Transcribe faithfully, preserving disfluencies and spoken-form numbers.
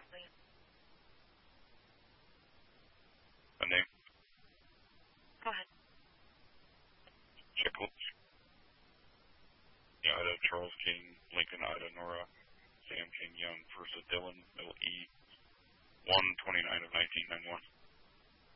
A name? Go ahead. Chicklets. Yeah, Ida, Charles King, Lincoln, Ida, Nora, Sam King, Young, Versa, Dylan, L E, one twenty-nine of nineteen ninety-one.